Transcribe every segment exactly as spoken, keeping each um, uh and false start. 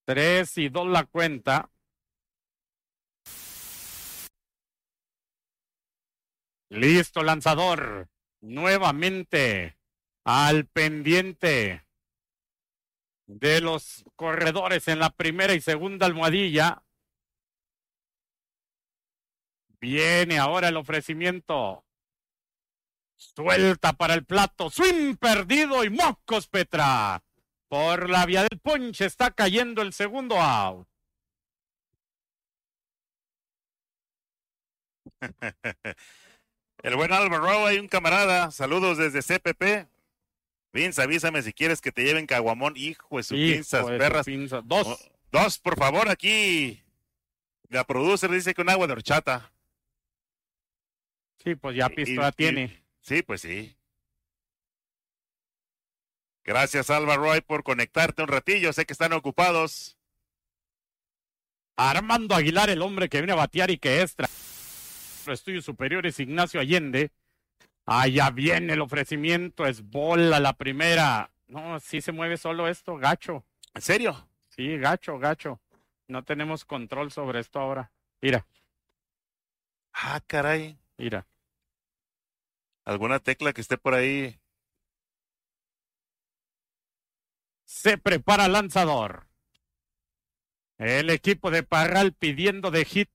Tres y dos la cuenta. Listo, lanzador. Nuevamente al pendiente de los corredores en la primera y segunda almohadilla. Viene ahora el ofrecimiento. Suelta para el plato. Swing perdido y mocos, Petra. Por la vía del ponche está cayendo el segundo out. El buen Álvaro, hay un camarada. Saludos desde C P P. Vince, avísame si quieres que te lleven caguamón. Hijo de sus pinzas, perras. Pinza. Dos. Oh, dos, por favor, aquí. La producer dice que un agua de horchata. Sí, pues ya pistola tiene. Y, sí, pues sí. Gracias, Alba Roy, por conectarte un ratillo. Sé que están ocupados. Armando Aguilar, el hombre que viene a batear y que extra. Los estudios superiores, Ignacio Allende. Allá viene el ofrecimiento. Es bola la primera. No, sí se mueve solo esto, gacho. ¿En serio? Sí, gacho, gacho. No tenemos control sobre esto ahora. Mira. Ah, caray. Mira. ¿Alguna tecla que esté por ahí? Se prepara lanzador. El equipo de Parral pidiendo de hit.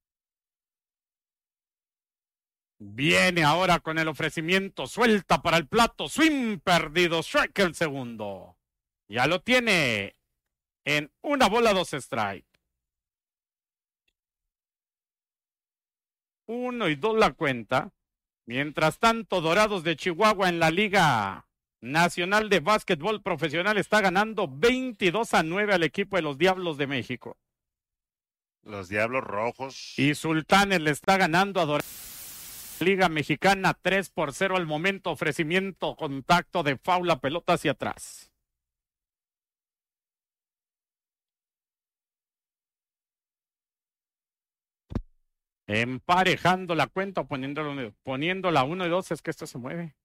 Viene ahora con el ofrecimiento. Suelta para el plato. Swing perdido. Strike el segundo. Ya lo tiene en una bola, dos strike. Uno y dos la cuenta. Mientras tanto, Dorados de Chihuahua en la Liga Nacional de Básquetbol Profesional está ganando veintidós a nueve al equipo de los Diablos de México. Los Diablos Rojos. Y Sultanes le está ganando a Dorados. Liga Mexicana tres por cero al momento. Ofrecimiento, contacto de faula, pelota hacia atrás. Emparejando la cuenta, poniéndola, poniéndola uno y dos, es que esto se mueve.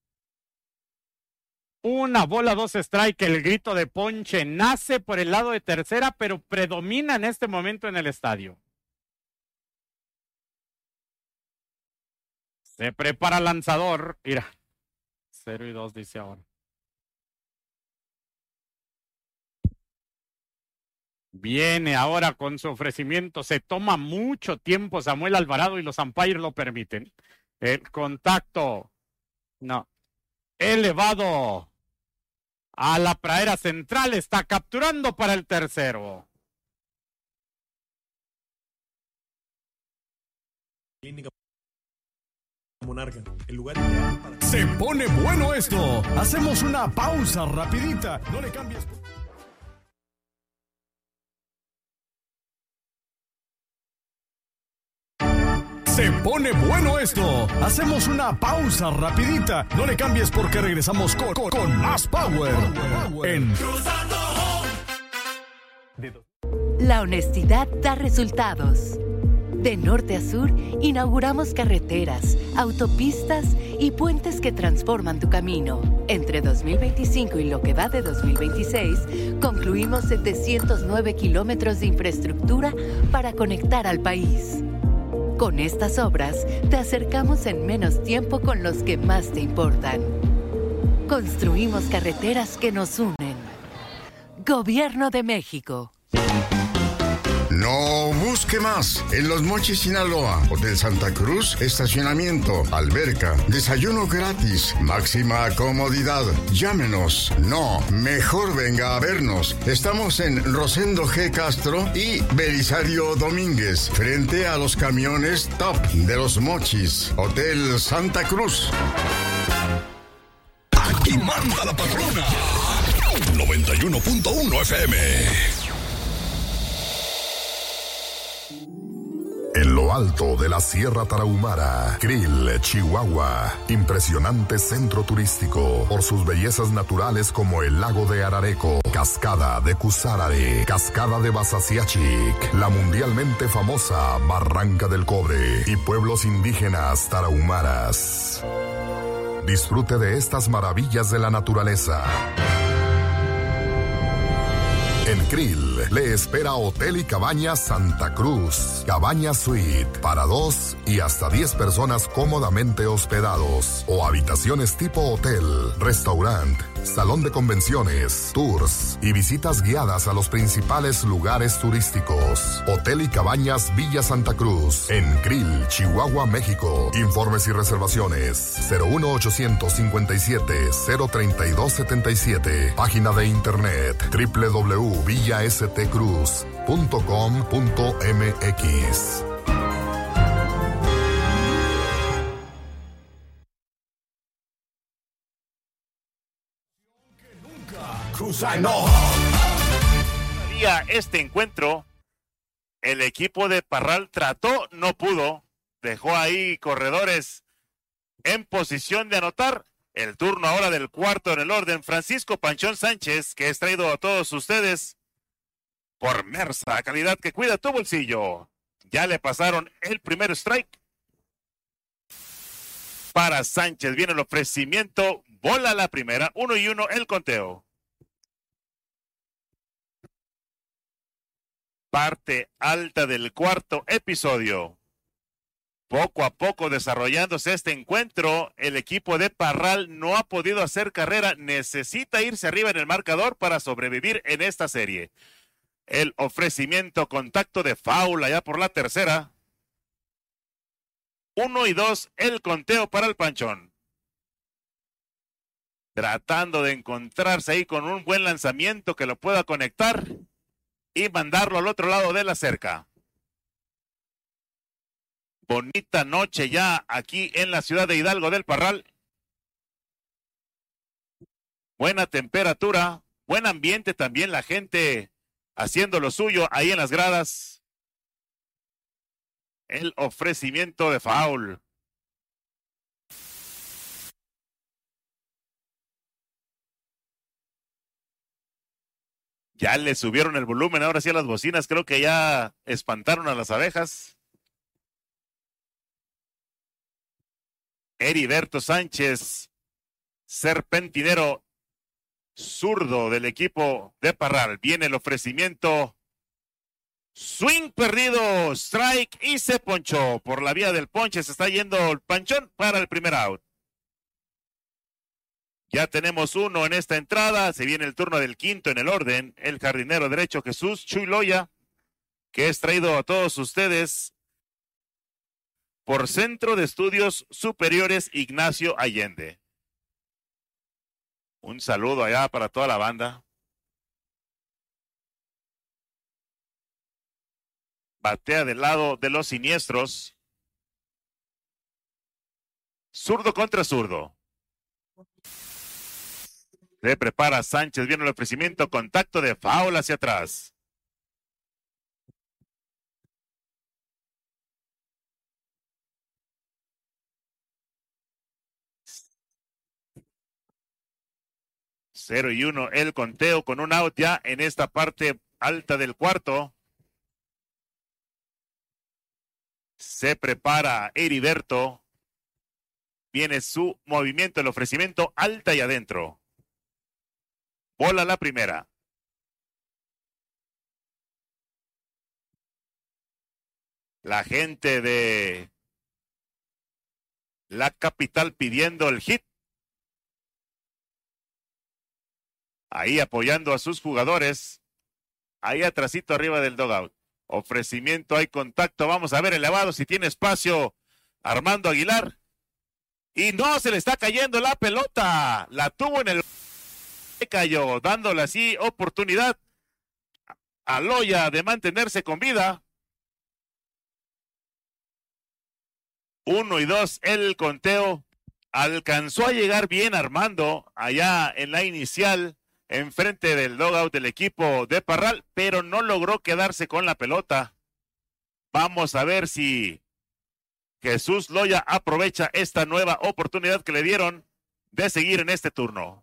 Una bola, dos strike, el grito de ponche nace por el lado de tercera, pero predomina en este momento en el estadio. Se prepara lanzador, mira, cero y dos dice ahora. Viene ahora con su ofrecimiento, se toma mucho tiempo Samuel Alvarado y los umpires lo permiten. El contacto, no, elevado a la pradera central, está capturando para el tercero. Monarca, el lugar ideal para... Se pone bueno esto. Hacemos una pausa rapidita. No le cambies. Se pone bueno esto. Hacemos una pausa rapidita. No le cambies porque regresamos con, con, con más power. En La honestidad da resultados. De norte a sur, inauguramos carreteras, autopistas y puentes que transforman tu camino. Entre dos mil veinticinco y lo que va de dos mil veintiséis, concluimos setecientos nueve kilómetros de infraestructura para conectar al país. Con estas obras, te acercamos en menos tiempo con los que más te importan. Construimos carreteras que nos unen. Gobierno de México. No busque más. En Los Mochis, Sinaloa, Hotel Santa Cruz, estacionamiento, alberca, desayuno gratis, máxima comodidad. Llámenos. No, mejor venga a vernos. Estamos en Rosendo G. Castro y Belisario Domínguez, frente a los camiones Top de Los Mochis. Hotel Santa Cruz. Aquí manda la patrona. noventa y uno punto uno F M. En lo alto de la Sierra Tarahumara, Krill, Chihuahua, impresionante centro turístico por sus bellezas naturales como el lago de Arareco, cascada de Cusarare, cascada de Basasiachic, la mundialmente famosa Barranca del Cobre y pueblos indígenas tarahumaras. Disfrute de estas maravillas de la naturaleza. En Krill le espera Hotel y Cabañas Santa Cruz. Cabaña Suite para dos y hasta diez personas cómodamente hospedados. O habitaciones tipo hotel, restaurante, salón de convenciones, tours y visitas guiadas a los principales lugares turísticos. Hotel y Cabañas Villa Santa Cruz. En Krill, Chihuahua, México. Informes y reservaciones cero uno ochocientos cincuenta y siete cero treinta y dos setenta y siete. Página de internet doble u doble u doble u punto villa s t cruz punto com punto m x. Todavía este encuentro, el equipo de Parral trató, no pudo, dejó ahí corredores en posición de anotar. El turno ahora del cuarto en el orden, Francisco Panchón Sánchez, que es traído a todos ustedes por Mersa, calidad que cuida tu bolsillo. Ya le pasaron el primer strike para Sánchez. Viene el ofrecimiento, bola la primera, uno y uno el conteo. Parte alta del cuarto episodio. Poco a poco desarrollándose este encuentro, el equipo de Parral no ha podido hacer carrera, necesita irse arriba en el marcador para sobrevivir en esta serie. El ofrecimiento, contacto de foul allá por la tercera. Uno y dos, el conteo para el Panchón. Tratando de encontrarse ahí con un buen lanzamiento que lo pueda conectar y mandarlo al otro lado de la cerca. Bonita noche ya aquí en la ciudad de Hidalgo del Parral. Buena temperatura, buen ambiente también, la gente haciendo lo suyo ahí en las gradas. El ofrecimiento de foul. Ya le subieron el volumen ahora sí a las bocinas, creo que ya espantaron a las abejas. Heriberto Sánchez, serpentinero zurdo del equipo de Parral. Viene el ofrecimiento. Swing perdido, strike y se ponchó. Por la vía del ponche se está yendo el Panchón para el primer out. Ya tenemos uno en esta entrada. Se viene el turno del quinto en el orden. El jardinero derecho Jesús Chuy Loya, que es traído a todos ustedes por Centro de Estudios Superiores Ignacio Allende. Un saludo allá para toda la banda. Batea del lado de los siniestros. Zurdo contra zurdo. Se prepara Sánchez, viene el ofrecimiento, contacto de foul hacia atrás. Cero y uno el conteo con un out ya en esta parte alta del cuarto. Se prepara Heriberto. Viene su movimiento, el ofrecimiento alta y adentro. Bola la primera. La gente de la capital pidiendo el hit. Ahí apoyando a sus jugadores. Ahí atrasito arriba del dugout. Ofrecimiento, hay contacto. Vamos a ver elevado si tiene espacio Armando Aguilar. Y no, se le está cayendo la pelota. La tuvo en el... cayó, dándole así oportunidad a Loya de mantenerse con vida. Uno y dos el conteo. Alcanzó a llegar bien Armando allá en la inicial, enfrente del dugout del equipo de Parral, pero no logró quedarse con la pelota. Vamos a ver si Jesús Loya aprovecha esta nueva oportunidad que le dieron de seguir en este turno.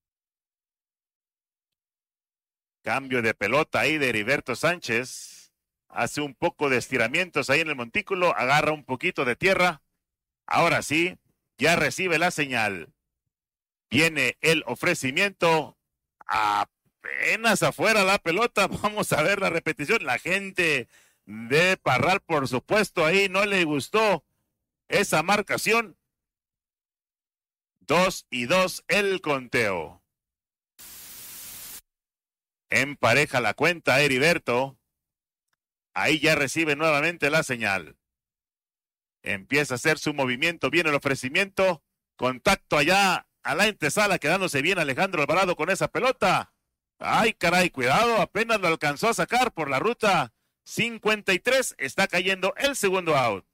Cambio de pelota ahí de Heriberto Sánchez. Hace un poco de estiramientos ahí en el montículo. Agarra un poquito de tierra. Ahora sí, ya recibe la señal. Viene el ofrecimiento. A apenas afuera la pelota. Vamos a ver la repetición. La gente de Parral, por supuesto, ahí no le gustó esa marcación. Dos y dos el conteo. Empareja la cuenta Heriberto. Ahí ya recibe nuevamente la señal. Empieza a hacer su movimiento. Viene el ofrecimiento. Contacto allá a la antesala, quedándose bien Alejandro Alvarado con esa pelota. Ay, caray, cuidado, apenas lo alcanzó a sacar por la ruta cincuenta y tres. Está cayendo el segundo out.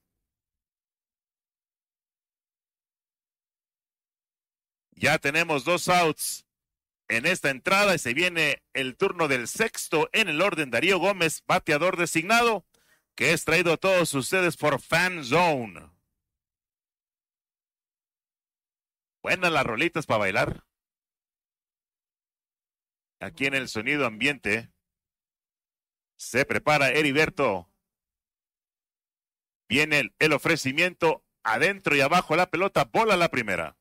Ya tenemos dos outs en esta entrada y se viene el turno del sexto en el orden. Darío Gómez, bateador designado, que es traído a todos ustedes por Fan Zone. Buenas las rolitas para bailar. Aquí en el sonido ambiente se prepara Heriberto. Viene el, el ofrecimiento adentro y abajo la pelota, bola la primera.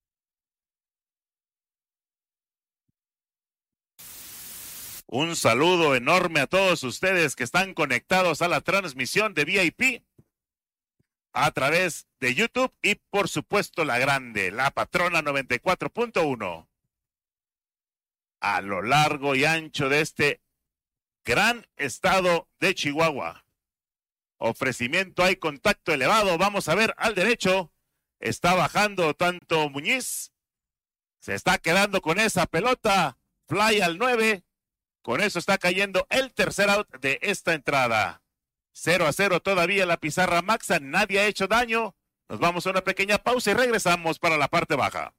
Un saludo enorme a todos ustedes que están conectados a la transmisión de V I P a través de YouTube y por supuesto la grande, la patrona noventa y cuatro punto uno. A lo largo y ancho de este gran estado de Chihuahua. Ofrecimiento, hay contacto elevado. Vamos a ver al derecho. Está bajando tanto Muñiz. Se está quedando con esa pelota. Fly al nueve. Con eso está cayendo el tercer out de esta entrada. cero a cero todavía la pizarra Maxa. Nadie ha hecho daño. Nos vamos a una pequeña pausa y regresamos para la parte baja.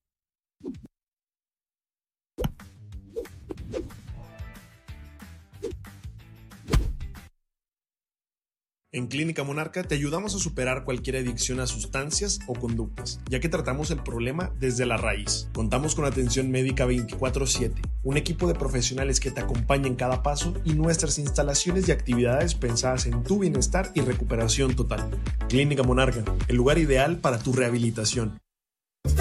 En Clínica Monarca te ayudamos a superar cualquier adicción a sustancias o conductas, ya que tratamos el problema desde la raíz. Contamos con atención médica veinticuatro siete, un equipo de profesionales que te acompaña en cada paso y nuestras instalaciones y actividades pensadas en tu bienestar y recuperación total. Clínica Monarca, el lugar ideal para tu rehabilitación.